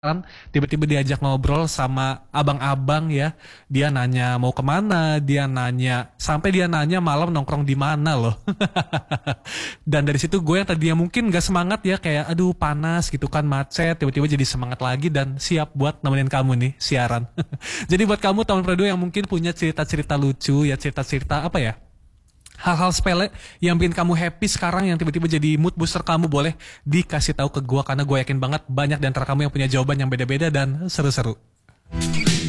Kan tiba-tiba diajak ngobrol sama abang-abang ya, dia nanya mau kemana, dia nanya malam nongkrong di mana loh. Dan dari situ gue yang tadinya mungkin gak semangat ya, kayak aduh panas gitu kan, macet, tiba-tiba jadi semangat lagi dan siap buat nemenin kamu nih siaran. Jadi buat kamu teman Predo yang mungkin punya cerita-cerita lucu ya, cerita-cerita apa ya, hal-hal sepele yang bikin kamu happy sekarang, yang tiba-tiba jadi mood booster kamu, boleh dikasih tahu ke gue karena gue yakin banget banyak di antara kamu yang punya jawaban yang beda-beda dan seru-seru.